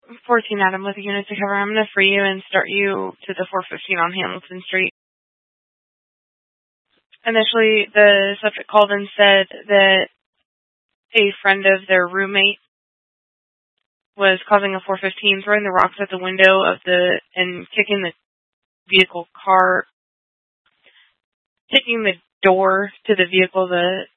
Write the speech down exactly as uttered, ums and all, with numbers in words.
fourteen Adam with a unit to cover. I'm going to free you and start you to the four fifteen on Hamilton Street. Initially, the subject called and said that a friend of their roommate was causing a four fifteen, throwing the rocks at the window of the, and kicking the vehicle car, kicking the door to the vehicle. The